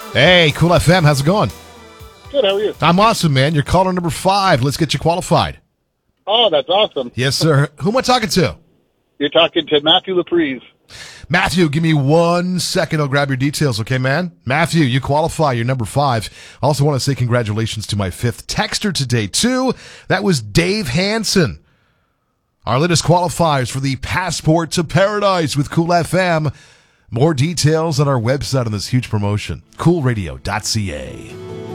Hey, Cool FM, how's it going? Good, how are you? I'm awesome, man. You're caller number 5. Let's get you qualified. Oh, that's awesome. Yes, sir. Who am I talking to? You're talking to Matthew Laprise. Matthew, give me 1 second. I'll grab your details, okay, man? Matthew, you qualify. You're number 5. I also want to say congratulations to my 5th texter today, too. That was Dave Hansen. Our latest qualifiers for the Passport to Paradise with Cool FM. More details on our website on this huge promotion, coolradio.ca.